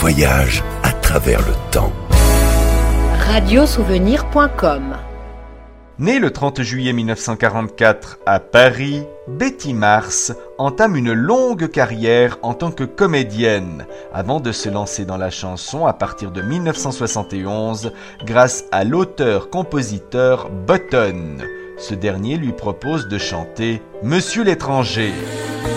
voyage à travers le temps. Radiosouvenir.com. Née le 30 juillet 1944 à Paris, Betty Mars entame une longue carrière en tant que comédienne avant de se lancer dans la chanson à partir de 1971 grâce à l'auteur-compositeur Button. Ce dernier lui propose de chanter Monsieur l'étranger.